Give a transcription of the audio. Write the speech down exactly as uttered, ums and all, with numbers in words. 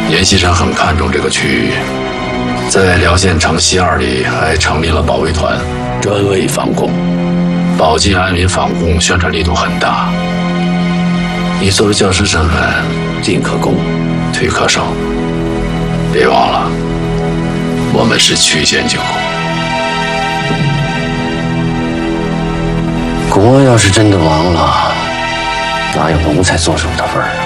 阎锡山很看重这个区域，在辽县城西二里还成立了保卫团，专为反共。保境安民反共宣传力度很大。你作为教师身份，进可攻，退可守。别忘了，我们是曲线救国。 国要是真的亡了，哪有奴才做主的份儿啊？